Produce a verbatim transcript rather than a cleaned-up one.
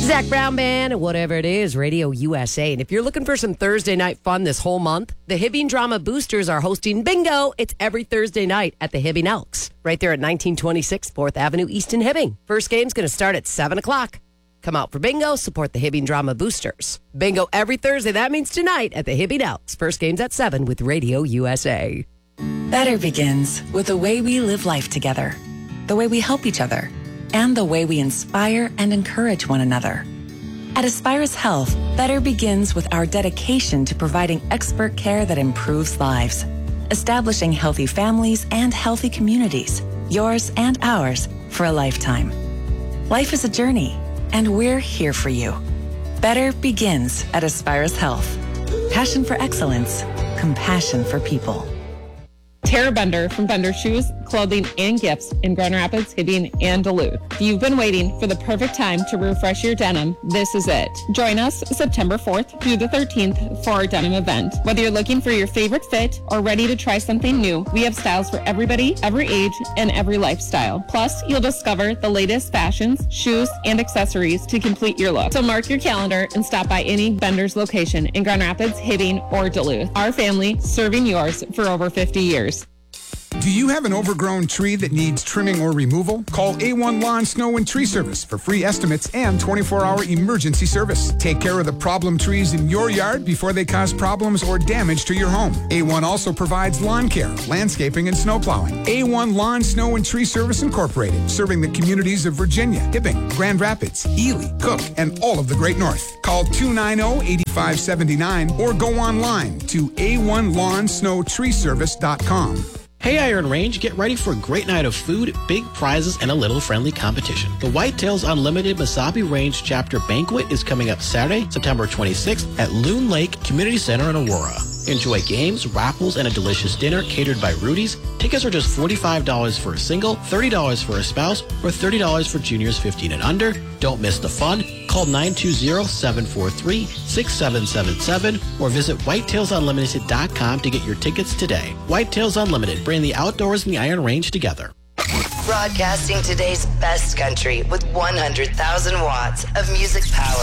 Zach Brown Band and whatever it is, Radio U S A. And if you're looking for some Thursday night fun this whole month, the Hibbing Drama Boosters are hosting Bingo. It's every Thursday night at the Hibbing Elks, right there at nineteen twenty-six fourth Avenue East in Hibbing. First game's going to start at seven o'clock. Come out for Bingo, support the Hibbing Drama Boosters. Bingo every Thursday. That means tonight at the Hibbing Elks. First game's at seven with Radio U S A. Better begins with the way we live life together, the way we help each other, and the way we inspire and encourage one another. At Aspirus Health, better begins with our dedication to providing expert care that improves lives, establishing healthy families and healthy communities, yours and ours, for a lifetime. Life is a journey, and we're here for you. Better begins at Aspirus Health. Passion for excellence, compassion for people. Tara Bender from Bender Shoes, Clothing, and Gifts in Grand Rapids, Hibbing, and Duluth. If you've been waiting for the perfect time to refresh your denim, this is it. Join us September fourth through the thirteenth for our denim event. Whether you're looking for your favorite fit or ready to try something new, we have styles for everybody, every age, and every lifestyle. Plus, you'll discover the latest fashions, shoes, and accessories to complete your look. So mark your calendar and stop by any Bender's location in Grand Rapids, Hibbing, or Duluth. Our family serving yours for over fifty years. Do you have an overgrown tree that needs trimming or removal? Call A one Lawn, Snow, and Tree Service for free estimates and twenty-four hour emergency service. Take care of the problem trees in your yard before they cause problems or damage to your home. A one also provides lawn care, landscaping, and snow plowing. A one Lawn, Snow, and Tree Service Incorporated, serving the communities of Virginia, Hibbing, Grand Rapids, Ely, Cook, and all of the Great North. Call two nine zero, eight five seven nine or go online to A one lawn snow tree service dot com. Hey Iron Range, get ready for a great night of food, big prizes, and a little friendly competition. The Whitetails Unlimited Mesabi Range Chapter Banquet is coming up Saturday, September twenty-sixth at Loon Lake Community Center in Aurora. Enjoy games, raffles, and a delicious dinner catered by Rudy's. Tickets are just forty-five dollars for a single, thirty dollars for a spouse, or thirty dollars for juniors fifteen and under. Don't miss the fun. Call nine two zero, seven four three, six seven seven seven or visit whitetails unlimited dot com to get your tickets today. Whitetails Unlimited, bring the outdoors and the Iron Range together. Broadcasting today's best country with one hundred thousand watts of music power.